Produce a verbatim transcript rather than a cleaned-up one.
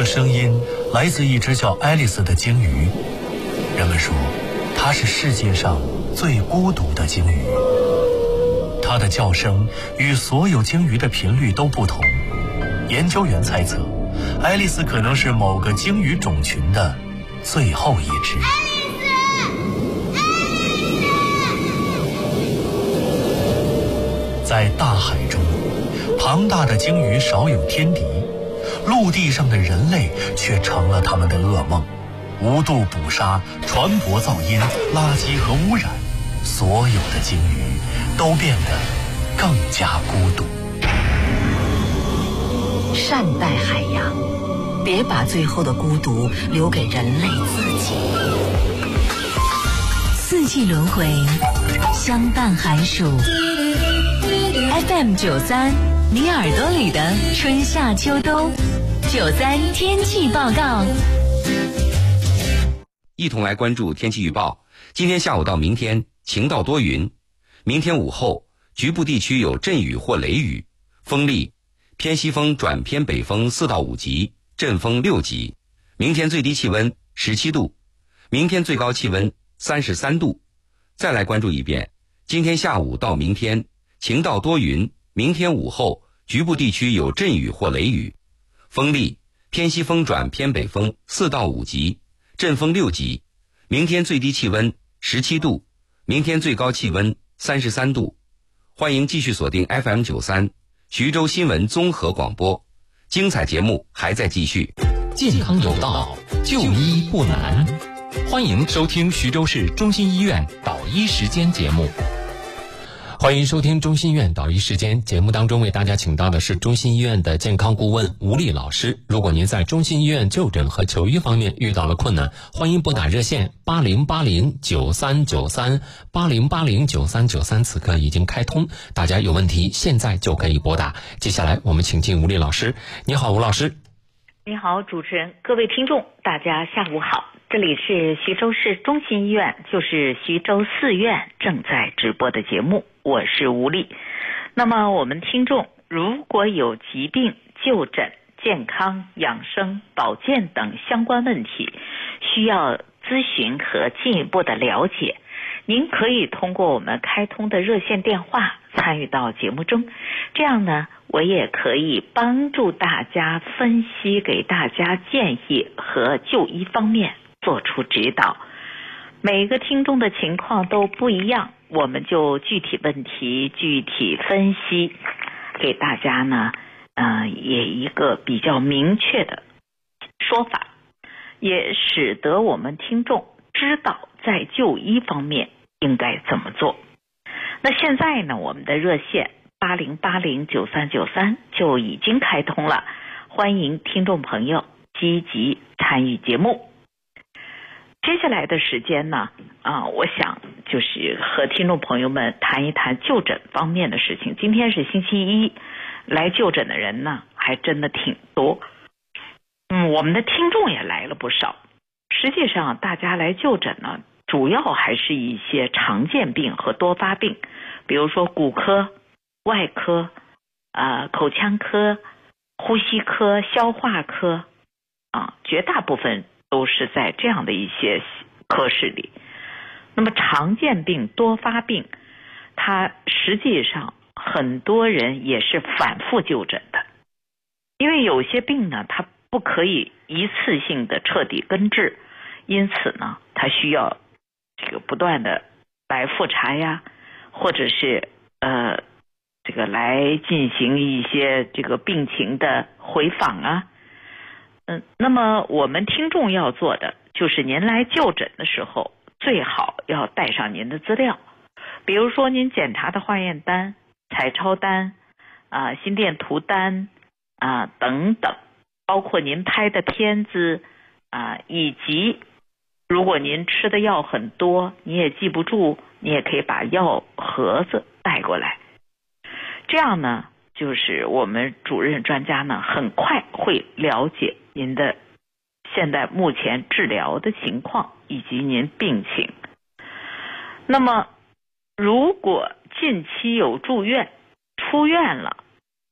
个声音来自一只叫爱丽丝的鲸鱼，人们说它是世界上最孤独的鲸鱼。它的叫声与所有鲸鱼的频率都不同，研究员猜测爱丽丝可能是某个鲸鱼种群的最后一只。在大海中，庞大的鲸鱼少有天敌，陆地上的人类却成了他们的噩梦。无度捕杀、船舶噪音、垃圾和污染，所有的鲸鱼都变得更加孤独。 善待海洋，别把最后的孤独留给人类自己。四季轮回，相伴寒暑。F M 九三，你耳朵里的春夏秋冬。九三天气报告。 一同来关注天气预报。今天下午到明天晴到多云，明天午后局部地区有阵雨或雷雨，风力偏西风转偏北风四到五级，阵风六级。明天最低气温十七度，明天最高气温三十三度。再来关注一遍，今天下午到明天晴到多云，明天午后局部地区有阵雨或雷雨，风力偏西风转偏北风四到五级，阵风六级。明天最低气温十七度，明天最高气温三十三度。欢迎继续锁定 F M 九三 徐州新闻综合广播，精彩节目还在继续。 健康有道，就医不难。欢迎收听徐州市中心医院导医时间节目。欢迎收听中心医院导医时间节目，当中为大家请到的是中心医院的健康顾问吴丽老师。如果您在中心医院就诊和求医方面遇到了困难，欢迎拨打热线八零八零九三九三 八零八零九三九三，此刻已经开通，大家有问题现在就可以拨打。接下来我们请进吴丽老师。你好，吴老师。 你好，主持人，各位听众，大家下午好。这里是徐州市中心医院，就是徐州四院正在直播的节目，我是吴丽。那么我们听众如果有疾病、就诊、健康、养生、保健等相关问题，需要咨询和进一步的了解，您可以通过我们开通的热线电话参与到节目中，这样呢，我也可以帮助大家分析，给大家建议和就医方面做出指导。每个听众的情况都不一样，我们就具体问题具体分析，给大家呢呃，也一个比较明确的说法，也使得我们听众知道在就医方面应该怎么做。那现在呢，我们的热线八零八零九三九三就已经开通了，欢迎听众朋友积极参与节目。接下来的时间呢，啊，我想就是和听众朋友们谈一谈就诊方面的事情。今天是星期一，来就诊的人呢还真的挺多，嗯，我们的听众也来了不少。实际上大家来就诊呢，主要还是一些常见病和多发病，比如说骨科、外科、呃口腔科、呼吸科、消化科啊，绝大部分都是在这样的一些科室里。那么常见病、多发病，它实际上很多人也是反复就诊的，因为有些病呢，它不可以一次性的彻底根治，因此呢，它需要这个不断的来复查呀，或者是呃这个来进行一些这个病情的回访啊。嗯，那么我们听众要做的就是您来就诊的时候，最好要带上您的资料，比如说您检查的化验单、彩超单、啊、心电图单啊等等，包括您拍的片子啊，以及如果您吃的药很多，你也记不住，你也可以把药盒子带过来。这样呢，就是我们主任专家呢，很快会了解您的现在目前治疗的情况以及您病情。那么如果近期有住院、出院了，